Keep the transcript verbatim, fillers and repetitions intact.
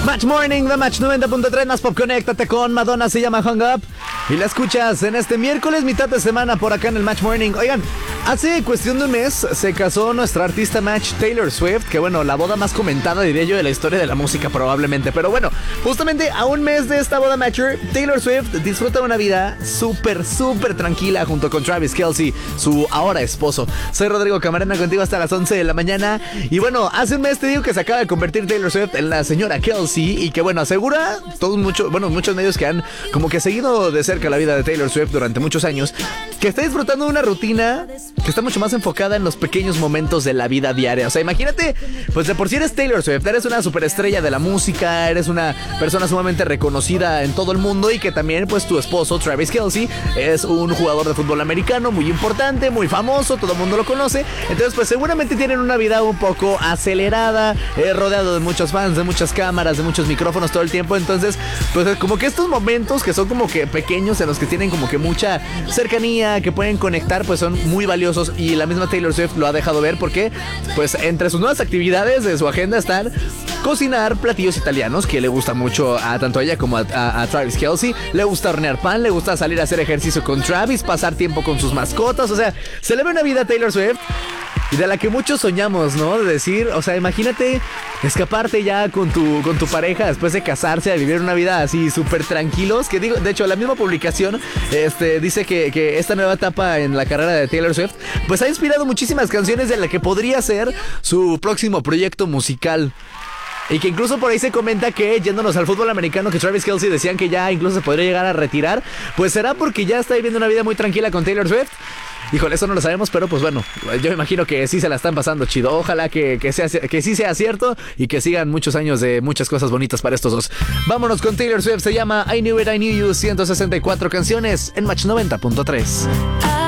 Match Morning de Match noventa punto tres, más pop, conéctate con Madonna, se llama Hung Up. Y la escuchas en este miércoles, mitad de semana, por acá en el Match Morning. Oigan, hace cuestión de un mes se casó nuestra artista Match, Taylor Swift. Que bueno, la boda más comentada, diría yo, de la historia de la música probablemente. Pero bueno, justamente a un mes de esta boda Matcher, Taylor Swift disfruta una vida súper, súper tranquila junto con Travis Kelce, su ahora esposo. Soy Rodrigo Camarena, contigo hasta las once de la mañana. Y bueno, hace un mes te digo que se acaba de convertir Taylor Swift en la señora Kelce. Y que bueno, asegura todos muchos, bueno, muchos medios que han como que seguido de cerca la vida de Taylor Swift durante muchos años, que está disfrutando de una rutina que está mucho más enfocada en los pequeños momentos de la vida diaria. O sea, imagínate, pues de por sí eres Taylor Swift, eres una superestrella de la música, eres una persona sumamente reconocida en todo el mundo, y que también pues tu esposo Travis Kelce es un jugador de fútbol americano muy importante, muy famoso, todo el mundo lo conoce. Entonces pues seguramente tienen una vida un poco acelerada, eh, rodeado de muchos fans, de muchas cámaras, de muchos micrófonos todo el tiempo. Entonces pues como que estos momentos que son como que pequeños, en los que tienen como que mucha cercanía, que pueden conectar, pues son muy valiosos. Y la misma Taylor Swift lo ha dejado ver, porque pues entre sus nuevas actividades de su agenda están cocinar platillos italianos, que le gusta mucho a tanto a ella como a, a, a Travis Kelce. Le gusta hornear pan, le gusta salir a hacer ejercicio con Travis, pasar tiempo con sus mascotas. O sea, se le ve una vida a Taylor Swift y de la que muchos soñamos, ¿no? De decir, o sea, imagínate escaparte ya con tu, con tu pareja después de casarse, a vivir una vida así súper tranquilos. Que digo, de hecho, la misma publicación este, dice que, que esta nueva etapa en la carrera de Taylor Swift pues ha inspirado muchísimas canciones de la que podría ser su próximo proyecto musical. Y que incluso por ahí se comenta que, yéndonos al fútbol americano, que Travis Kelce decían que ya incluso se podría llegar a retirar. Pues será porque ya está viviendo una vida muy tranquila con Taylor Swift. Híjole, eso no lo sabemos, pero pues bueno, yo imagino que sí se la están pasando chido. Ojalá que, que, sea, que sí sea cierto y que sigan muchos años de muchas cosas bonitas para estos dos. Vámonos con Taylor Swift, se llama I Knew It, I Knew You, ciento sesenta y cuatro canciones en Match noventa punto tres.